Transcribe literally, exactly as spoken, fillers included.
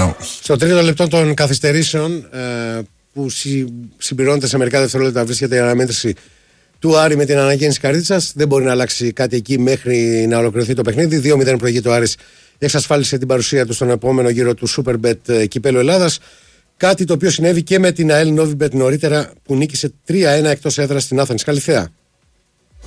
No. Στο τρίτο λεπτό των καθυστερήσεων, ε, που συ, συμπληρώνεται σε μερικά δευτερόλεπτα, βρίσκεται η αναμέτρηση του Άρη με την αναγέννηση Καρδίτσας. Δεν μπορεί να αλλάξει κάτι εκεί μέχρι να ολοκληρωθεί το παιχνίδι. δύο μηδέν προηγείται ο Άρης, εξασφάλισε την παρουσία του στον επόμενο γύρο του Superbet Κυπέλλου Ελλάδας. Κάτι το οποίο συνέβη και με την ΑΕΛ Novibet νωρίτερα, που νίκησε τρία ένα εκτός έδρας στην Άθανης Καλιθέα.